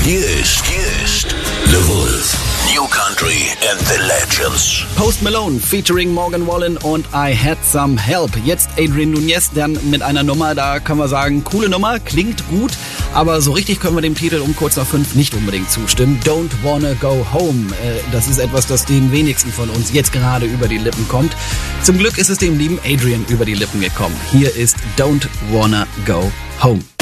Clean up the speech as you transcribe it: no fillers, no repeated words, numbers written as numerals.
Hier ist The Wolf. New Country and the Legends. Post Malone featuring Morgan Wallen und I Had Some Help. Jetzt Adrian Núñez dann mit einer Nummer, da kann man sagen, coole Nummer, klingt gut, aber so richtig können wir dem Titel um kurz nach 5 nicht unbedingt zustimmen. Don't Wanna Go Home. Das ist etwas, das den wenigsten von uns jetzt gerade über die Lippen kommt. Zum Glück ist es dem lieben Adrian über die Lippen gekommen. Hier ist Don't Wanna Go Home.